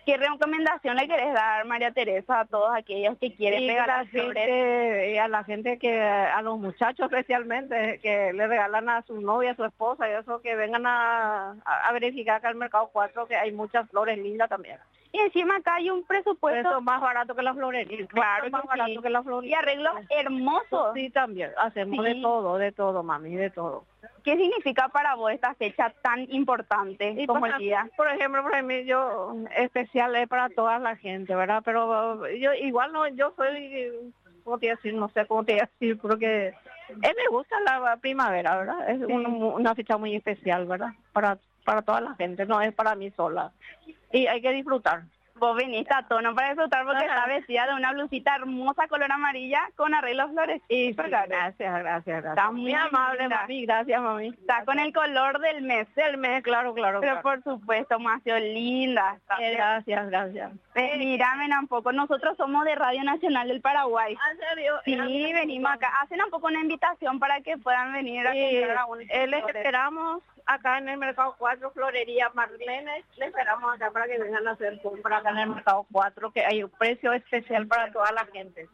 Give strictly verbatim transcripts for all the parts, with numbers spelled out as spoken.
¿Qué recomendación le querés dar, María Teresa, a todos aquellos que quieren Y regalar a la flores? gente, y a la gente que, a los muchachos especialmente, que le regalan a su novia, a su esposa, y eso, que vengan a, a, a verificar acá al Mercado cuatro, que hay muchas flores lindas también. Y encima acá hay un presupuesto, Eso es más barato que la florería. claro, Es más que barato sí. que la Y florería. arreglos hermosos. Sí, también. Hacemos Sí. de todo, de todo, mami, de todo. ¿Qué significa para vos esta fecha tan importante Y como para- el día? Por ejemplo, para mí, yo, especial es para toda la gente, ¿verdad? Pero yo igual no, yo soy, ¿cómo te iba a decir? No sé cómo te iba a decir, porque él me gusta la primavera, ¿verdad? Es Sí. un- una fecha muy especial, ¿verdad? Para, para toda la gente, no es para mí sola. Y hay que disfrutar. Vos viniste a tono para disfrutar porque Ajá. está vestida de una blusita hermosa color amarilla con arreglos flores. Y sí, gracias, gracias, gracias. Está muy muy amable, linda. mami, gracias, mami. Está con el color del mes. Del mes, claro, claro, Pero claro. por supuesto, demasiado linda. Está- Eh, Gracias, gracias. Eh, Mírame un poco, nosotros somos de Radio Nacional del Paraguay. ¿En serio? Sí, venimos acá. Hacen un poco una invitación para que puedan venir a Sí, comprar a un eh, les esperamos acá en el Mercado cuatro, Florería Marlene. Les esperamos acá para que vengan a hacer compra acá en el Mercado cuatro, que hay un precio especial para toda la gente.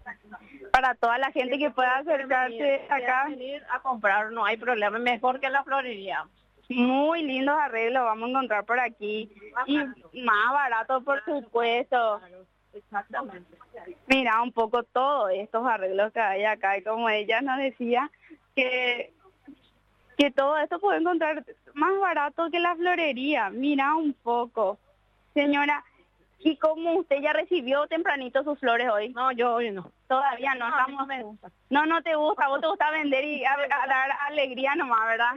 para toda la gente que pueda acercarse acá. Venir a comprar, no hay problema, mejor que la florería. Muy lindos arreglos vamos a encontrar por aquí. Y más barato, por supuesto. Exactamente. Mira un poco todos estos arreglos que hay acá. Y como ella nos decía, que, que todo esto puede encontrar más barato que la florería. Mira un poco. Señora, ¿y cómo usted ya recibió tempranito sus flores hoy? No, yo hoy no. Todavía no, No, a mí estamos... no me gusta. No, no te gusta, vos te gusta vender y a, a dar alegría nomás, ¿verdad?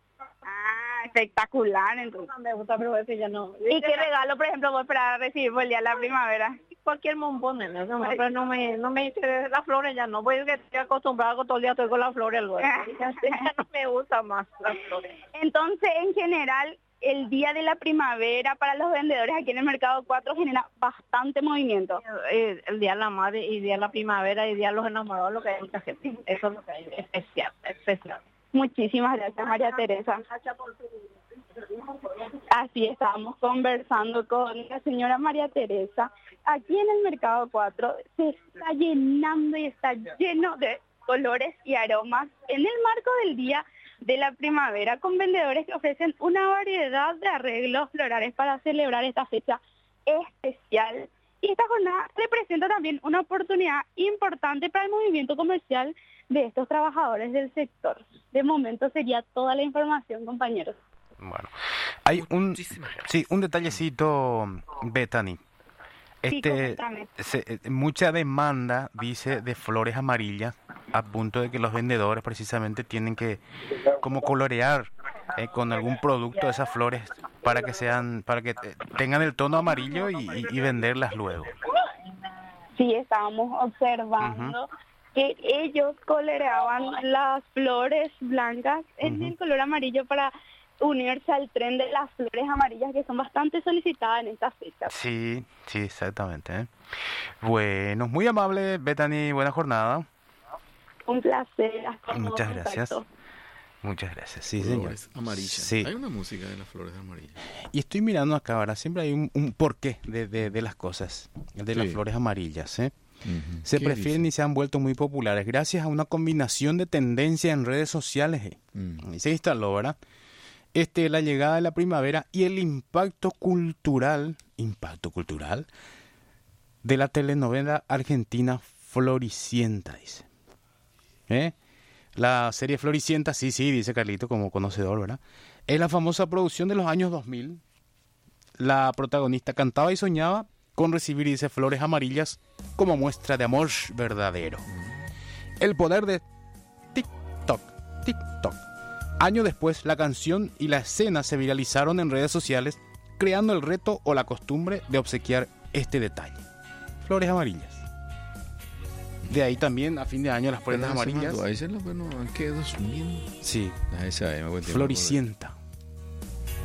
Ah, espectacular, entonces. No me gusta, pero ese ya no. ¿Y qué regalo, por ejemplo, vos para recibir por el día de la primavera? Cualquier bombón, nene, eso no, pero no me, no me interesa las flores ya no, voy que estoy acostumbrada que todo el día estoy con las flores luego. Ya, ya no me gusta más las flores. Entonces, en general, el día de la primavera para los vendedores aquí en el Mercado cuatro genera bastante movimiento. Eh, El día de la madre y el día de la primavera y el día de los enamorados, lo que hay mucha gente. Eso es lo que hay especial, especial. Muchísimas gracias, María Teresa. Así estamos conversando con la señora María Teresa. Aquí en el Mercado cuatro se está llenando y está lleno de colores y aromas en el marco del Día de la Primavera, con vendedores que ofrecen una variedad de arreglos florales para celebrar esta fecha especial. Y esta jornada representa también una oportunidad importante para el movimiento comercial de estos trabajadores del sector. De momento sería toda la información, compañeros. Bueno, hay un, Muchísimas gracias. sí, un detallecito, Bethany. Sí, Este, coméntame. se- eh, mucha demanda, dice, de flores amarillas, a punto de que los vendedores precisamente tienen que como colorear eh, con algún producto esas flores para que sean, para que eh, tengan el tono amarillo y, y- y venderlas luego. Sí, estábamos observando que ellos coloreaban las flores blancas en Ujú. el color amarillo para unirse al tren de las flores amarillas que son bastante solicitadas en estas fechas. Sí, sí, exactamente. ¿eh? Bueno, muy amable, Bethany, buena jornada. Un placer. Hasta nuevo Muchas gracias. contacto. Muchas gracias, sí, señor. Flores amarillas. Sí. Hay una música de las flores amarillas. Y estoy mirando acá ahora, siempre hay un, un porqué de, de, de las cosas, de las Sí. flores amarillas, ¿eh? Se ¿Qué prefieren dice? y se han vuelto muy populares gracias a una combinación de tendencias en redes sociales. ¿eh? Mm. Y se instaló, ¿verdad? Este, la llegada de la primavera y el impacto cultural, impacto cultural, de la telenovela argentina Floricienta, dice. ¿Eh? La serie Floricienta, sí, sí, dice Carlito como conocedor, ¿verdad? Es la famosa producción de los años dos mil. La protagonista cantaba y soñaba con recibir, dice, flores amarillas como muestra de amor verdadero. El poder de TikTok, TikTok. Años después, la canción y la escena se viralizaron en redes sociales, creando el reto o la costumbre de obsequiar este detalle. Flores amarillas. De ahí también, a fin de año, las prendas amarillas. Ahí se lo bueno, ¿qué dos mil? Sí, Ah, esa, eh, me voy a tirar, Floricienta.